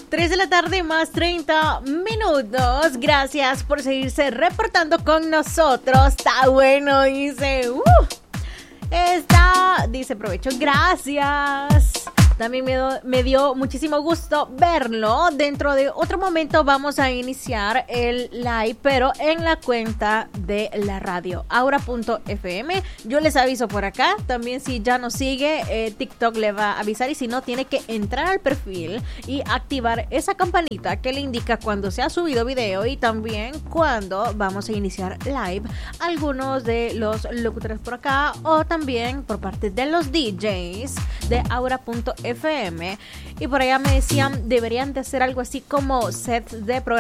3 de la tarde más 30 minutos. Gracias por seguirse reportando con nosotros. Está bueno, dice. Dice provecho. Gracias. También me dio muchísimo gusto verlo. Dentro de otro momento vamos a iniciar el live, pero en la cuenta de la radio, aura.fm. Yo les aviso por acá. También si ya nos sigue, TikTok le va a avisar. Y si no, tiene que entrar al perfil y activar esa campanita que le indica cuando se ha subido video y también cuando vamos a iniciar live. Algunos de los locutores por acá o también por parte de los DJs de aura.fm. Y por allá me decían, deberían de hacer algo así como sets de programación